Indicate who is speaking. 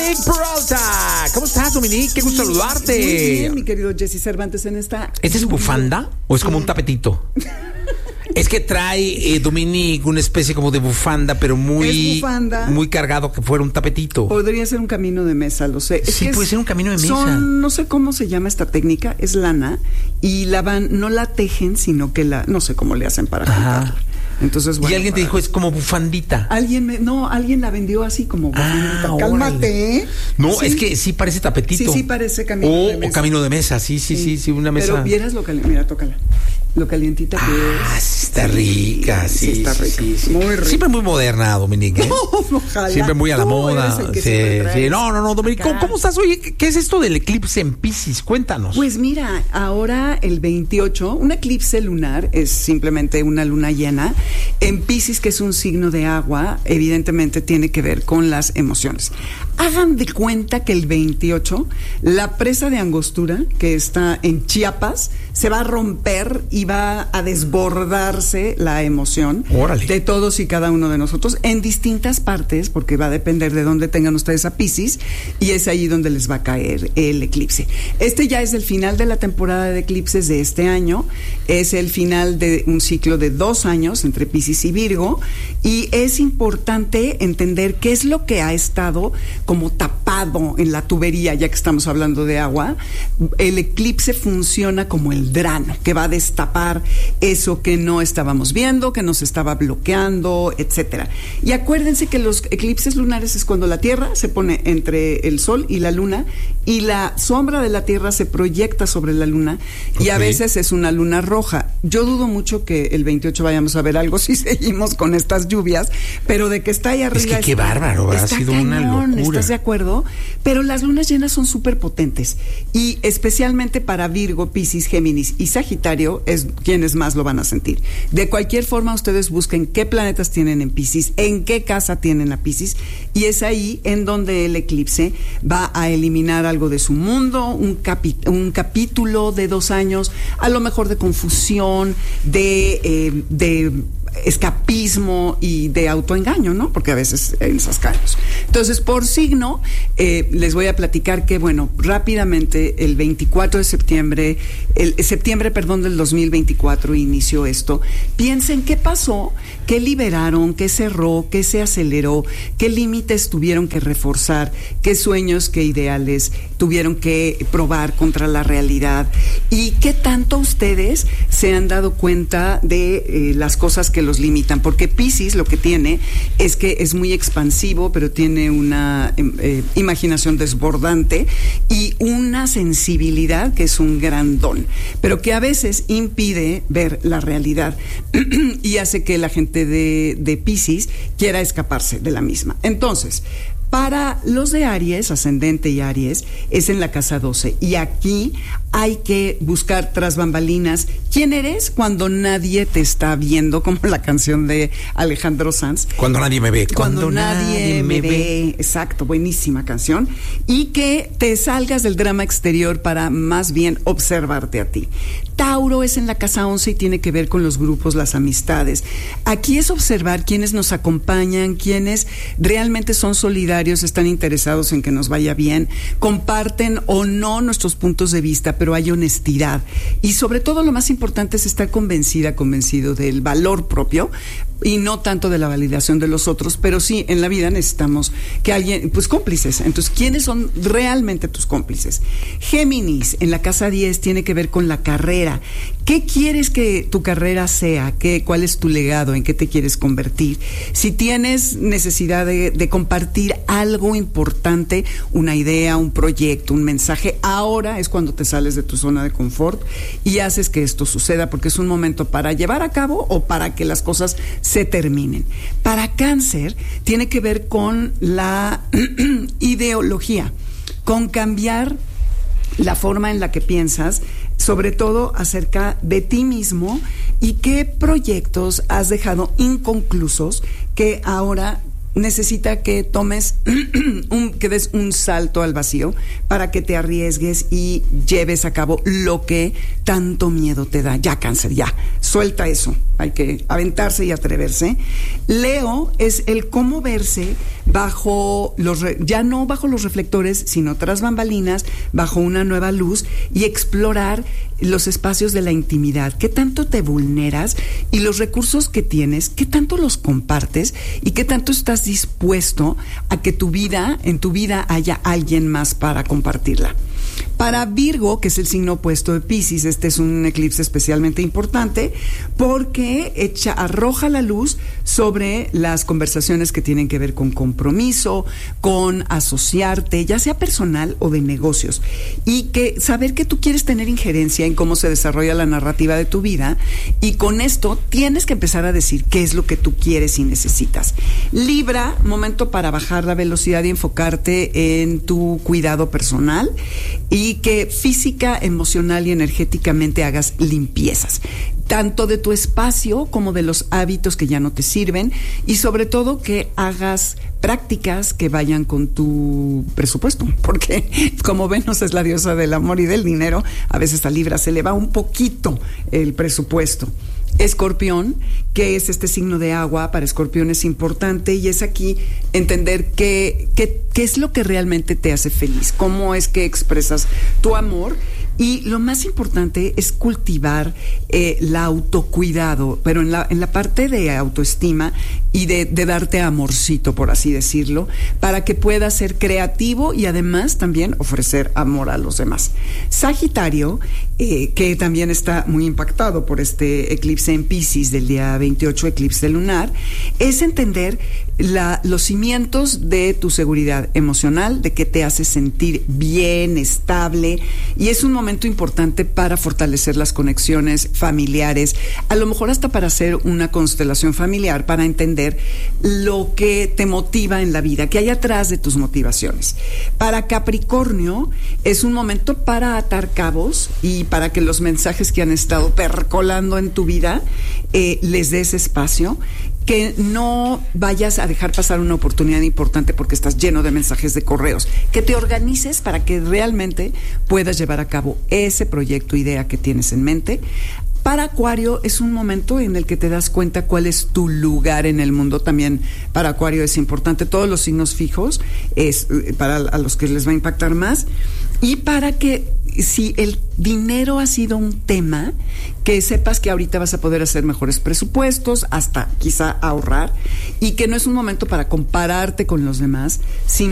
Speaker 1: Dominique Peralta. ¿Cómo estás, Dominique? Qué gusto saludarte.
Speaker 2: Muy bien, mi querido Jesse Cervantes en esta...
Speaker 1: ¿Esta es bufanda o es como un tapetito? Es que trae, Dominique, una especie como de bufanda, pero muy...
Speaker 2: Es bufanda.
Speaker 1: Muy cargado, que fuera un tapetito.
Speaker 2: Podría ser un camino de mesa, lo sé.
Speaker 1: Sí, puede ser un camino de mesa.
Speaker 2: No sé cómo se llama esta técnica, es lana, y no la tejen, sino que no sé cómo le hacen para juntarla. Entonces, bueno,
Speaker 1: y alguien te dijo, es como bufandita.
Speaker 2: Alguien la vendió así como bufandita. Cálmate, ¿eh?
Speaker 1: No,
Speaker 2: sí.
Speaker 1: Es que sí parece tapetito.
Speaker 2: Sí, parece camino de mesa.
Speaker 1: O camino de mesa, sí, una mesa.
Speaker 2: Pero vieras mira, tócala. Lo calientita que es.
Speaker 1: Sí está rica, sí.
Speaker 2: Está rica.
Speaker 1: Sí.
Speaker 2: Muy rica.
Speaker 1: Siempre muy moderna, Dominique. ¿eh?
Speaker 2: No, ojalá.
Speaker 1: Siempre muy a la moda. Sí. No, Dominique, ¿cómo estás? Oye, ¿qué es esto del eclipse en Piscis? Cuéntanos.
Speaker 2: Pues mira, ahora el 28, un eclipse lunar es simplemente una luna llena. En Piscis, que es un signo de agua, evidentemente tiene que ver con las emociones. Hagan de cuenta que el 28, la presa de Angostura, que está en Chiapas, se va a romper y va a desbordarse la emoción de todos y cada uno de nosotros en distintas partes, porque va a depender de dónde tengan ustedes a Piscis, y es ahí donde les va a caer el eclipse. Este ya es el final de la temporada de eclipses de este año, es el final de un ciclo de 2 años entre Piscis y Virgo, y es importante entender qué es lo que ha estado como tapado en la tubería, ya que estamos hablando de agua. El eclipse funciona como el drano, que va a destapar eso que no estábamos viendo, que nos estaba bloqueando, etcétera. Y acuérdense que los eclipses lunares es cuando la Tierra se pone entre el Sol y la Luna, y la sombra de la Tierra se proyecta sobre la Luna, y a veces es una luna roja. Yo dudo mucho que el 28 vayamos a ver algo si seguimos con estas lluvias, pero de que está ahí arriba...
Speaker 1: Es que qué bárbaro, ha sido una locura.
Speaker 2: ¿Estás de acuerdo? Pero las lunas llenas son súper potentes, y especialmente para Virgo, Piscis, Géminis y Sagitario es quienes más lo van a sentir. De cualquier forma, ustedes busquen qué planetas tienen en Piscis, en qué casa tienen a Piscis, y es ahí en donde el eclipse va a eliminar algo de su mundo, un capítulo de 2 años, a lo mejor de confusión, de escapismo y de autoengaño, ¿no? Porque a veces en esas caemos. Entonces, por signo, les voy a platicar que, bueno, rápidamente, el 24 de septiembre, septiembre del 2024 inició esto. Piensen qué pasó, qué liberaron, qué cerró, qué se aceleró, qué límites tuvieron que reforzar, qué sueños, qué ideales tuvieron que probar contra la realidad, y qué tanto ustedes se han dado cuenta de las cosas que los limitan, porque Piscis lo que tiene es que es muy expansivo, pero tiene una imaginación desbordante y una sensibilidad que es un gran don, pero que a veces impide ver la realidad y hace que la gente de Piscis quiera escaparse de la misma. Entonces, para los de Aries, ascendente y Aries, es en la casa 12. Y aquí hay que buscar tras bambalinas quién eres cuando nadie te está viendo, como la canción de Alejandro Sanz.
Speaker 1: Cuando nadie me ve.
Speaker 2: Cuando nadie me ve. Exacto, buenísima canción. Y que te salgas del drama exterior para más bien observarte a ti. Tauro es en la casa 11 y tiene que ver con los grupos, las amistades. Aquí es observar quiénes nos acompañan, quiénes realmente son solidarios, están interesados en que nos vaya bien, comparten o no nuestros puntos de vista, pero hay honestidad. Y sobre todo lo más importante es estar convencido del valor propio y no tanto de la validación de los otros, pero sí, en la vida necesitamos que alguien, pues cómplices. Entonces, ¿quiénes son realmente tus cómplices? Géminis, en la casa 10, tiene que ver con la carrera. ¿Qué quieres que tu carrera sea? ¿Cuál es tu legado? ¿En qué te quieres convertir? Si tienes necesidad de compartir algo importante, una idea, un proyecto, un mensaje, ahora es cuando te sales de tu zona de confort y haces que esto suceda, porque es un momento para llevar a cabo o para que las cosas se terminen. Para Cáncer, tiene que ver con la ideología, con cambiar la forma en la que piensas, sobre todo acerca de ti mismo, y qué proyectos has dejado inconclusos que ahora necesita que tomes que des un salto al vacío para que te arriesgues y lleves a cabo lo que tanto miedo te da. Ya, Cáncer, ya, suelta eso. hay que aventarse y atreverse. Leo es el cómo verse bajo ya no bajo los reflectores, sino tras bambalinas, bajo una nueva luz, y explorar los espacios de la intimidad. ¿Qué tanto te vulneras? Y los recursos que tienes, ¿qué tanto los compartes? ¿Y qué tanto estás dispuesto a que en tu vida haya alguien más para compartirla? Para Virgo, que es el signo opuesto de Piscis, este es un eclipse especialmente importante porque arroja la luz sobre las conversaciones que tienen que ver con compromiso, con asociarte, ya sea personal o de negocios, y que saber que tú quieres tener injerencia en cómo se desarrolla la narrativa de tu vida, y con esto tienes que empezar a decir qué es lo que tú quieres y necesitas. Libra, momento para bajar la velocidad y enfocarte en tu cuidado personal, y que física, emocional y energéticamente hagas limpiezas, tanto de tu espacio como de los hábitos que ya no te sirven, y sobre todo que hagas prácticas que vayan con tu presupuesto, porque como Venus es la diosa del amor y del dinero, a veces a Libra se le va un poquito el presupuesto. Escorpión, que es este signo de agua, para Escorpión es importante, y es aquí entender qué es lo que realmente te hace feliz, cómo es que expresas tu amor. Y lo más importante es cultivar el autocuidado, pero en la parte de autoestima y de darte amorcito, por así decirlo, para que puedas ser creativo y además también ofrecer amor a los demás. Sagitario, que también está muy impactado por este eclipse en Piscis del día 28, eclipse lunar, es entender los cimientos de tu seguridad emocional, de que te hace sentir bien, estable, y es un momento importante para fortalecer las conexiones familiares, a lo mejor hasta para hacer una constelación familiar, para entender lo que te motiva en la vida, qué hay atrás de tus motivaciones. Para Capricornio es un momento para atar cabos y para que los mensajes que han estado percolando en tu vida les des espacio, que no vayas a dejar pasar una oportunidad importante porque estás lleno de mensajes de correos, que te organices para que realmente puedas llevar a cabo ese proyecto, idea que tienes en mente. Para Acuario es un momento en el que te das cuenta cuál es tu lugar en el mundo. También para Acuario es importante, todos los signos fijos es para a los que les va a impactar más, y para que si el dinero ha sido un tema, que sepas que ahorita vas a poder hacer mejores presupuestos, hasta quizá ahorrar, y que no es un momento para compararte con los demás, sino